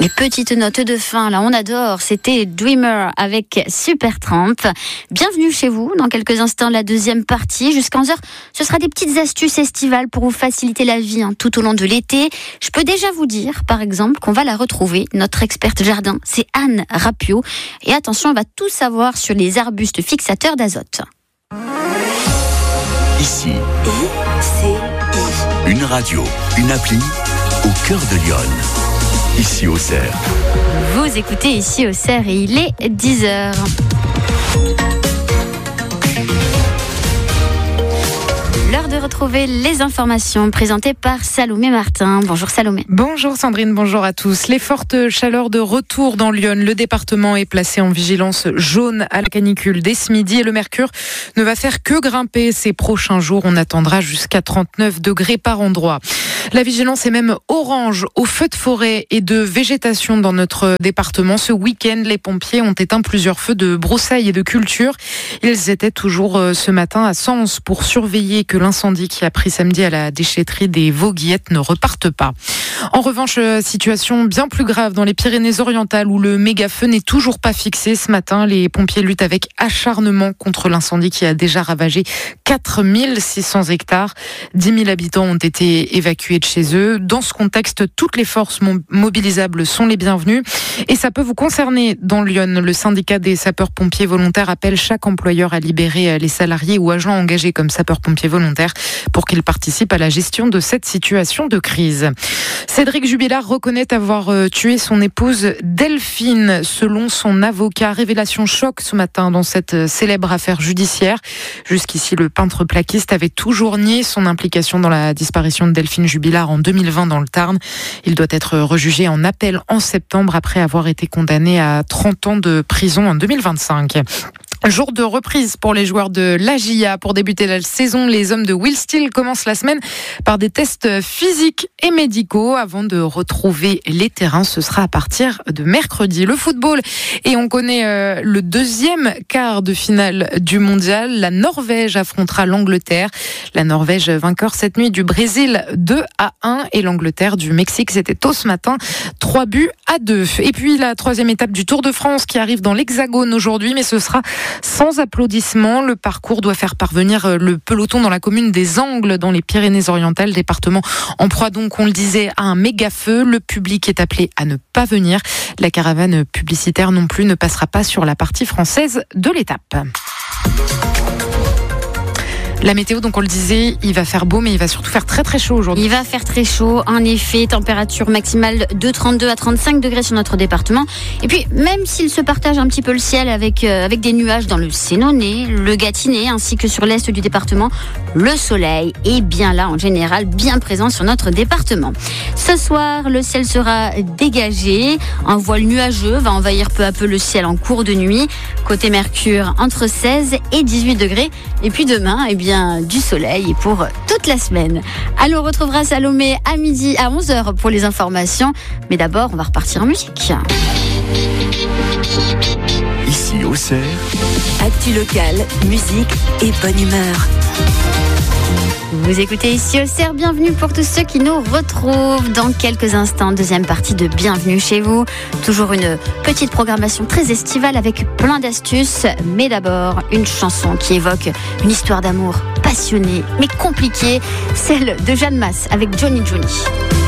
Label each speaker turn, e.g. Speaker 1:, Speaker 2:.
Speaker 1: Les petites notes de fin, là, on adore. C'était Dreamer avec Supertramp. Bienvenue chez vous. Dans quelques instants, la deuxième partie. Jusqu'à 11h, ce sera des petites astuces estivales pour vous faciliter la vie tout au long de l'été. Je peux déjà vous dire, par exemple, qu'on va la retrouver. Notre experte jardin, c'est Anne Rapio. Et attention, on va tout savoir sur les arbustes fixateurs d'azote.
Speaker 2: Ici, une radio, une appli au cœur de Lyon. Ici au Cerf.
Speaker 1: Vous écoutez Ici au Cerf et il est 10h. L'heure de retrouver les informations présentées par Salomé Martin. Bonjour Salomé.
Speaker 3: Bonjour Sandrine, bonjour à tous. Les fortes chaleurs de retour dans Lyon. Le département est placé en vigilance jaune à la canicule dès ce midi et le mercure ne va faire que grimper ces prochains jours. On attendra jusqu'à 39 degrés par endroit. La vigilance est même orange aux feux de forêt et de végétation dans notre département. Ce week-end, les pompiers ont éteint plusieurs feux de broussailles et de culture. Ils étaient toujours ce matin à Sens pour surveiller que l'incendie qui a pris samedi à la déchetterie des Vauguillettes ne reparte pas. En revanche, situation bien plus grave dans les Pyrénées-Orientales où le méga-feu n'est toujours pas fixé. Ce matin, les pompiers luttent avec acharnement contre l'incendie qui a déjà ravagé 4600 hectares. 10 000 habitants ont été évacués de chez eux. Dans ce contexte, toutes les forces mobilisables sont les bienvenues. Et ça peut vous concerner dans Lyon. Le syndicat des sapeurs-pompiers volontaires appelle chaque employeur à libérer les salariés ou agents engagés comme sapeurs-pompiers volontaires pour qu'ils participent à la gestion de cette situation de crise. Cédric Jubilard reconnaît avoir tué son épouse Delphine, selon son avocat. Révélation choc ce matin dans cette célèbre affaire judiciaire. Jusqu'ici, le peintre plaquiste avait toujours nié son implication dans la disparition de Delphine Jubilard en 2020 dans le Tarn. Il doit être rejugé en appel en septembre après avoir été condamné à 30 ans de prison en 2025. Jour de reprise pour les joueurs de l'AGIA. Pour débuter la saison, les hommes de Will Steel commencent la semaine par des tests physiques et médicaux avant de retrouver les terrains. Ce sera à partir de mercredi. Le football, et on connaît le deuxième quart de finale du mondial. La Norvège affrontera l'Angleterre. La Norvège vainqueur cette nuit du Brésil 2-1 et l'Angleterre du Mexique. C'était tôt ce matin, 3-2. Et puis la troisième étape du Tour de France qui arrive dans l'Hexagone aujourd'hui, mais ce sera sans applaudissements. Le parcours doit faire parvenir le peloton dans la commune des Angles, dans les Pyrénées-Orientales, département en proie donc, on le disait, à un méga feu. Le public est appelé à ne pas venir. La caravane publicitaire non plus ne passera pas sur la partie française de l'étape. La météo, donc on le disait, il va faire beau, mais il va surtout faire très très chaud aujourd'hui.
Speaker 1: Il va faire très chaud, en effet, température maximale de 32 à 35 degrés sur notre département. Et puis, même s'il se partage un petit peu le ciel avec des nuages dans le Sénonais, le Gâtinais, ainsi que sur l'est du département, le soleil est bien là, en général, bien présent sur notre département. Ce soir, le ciel sera dégagé, un voile nuageux va envahir peu à peu le ciel en cours de nuit. Côté Mercure, entre 16 et 18 degrés. Et puis demain, du soleil pour toute la semaine. Allez, on retrouvera Salomé à midi, à 11h pour les informations. Mais d'abord, on va repartir en musique.
Speaker 2: Ici au Cerf.
Speaker 4: Actu local, musique et bonne humeur.
Speaker 1: Vous écoutez Ici au Cerf, bienvenue pour tous ceux qui nous retrouvent dans quelques instants. Deuxième partie de Bienvenue chez vous. Toujours une petite programmation très estivale avec plein d'astuces. Mais d'abord, une chanson qui évoque une histoire d'amour passionnée mais compliquée. Celle de Jeanne Masse avec Johnny Johnny.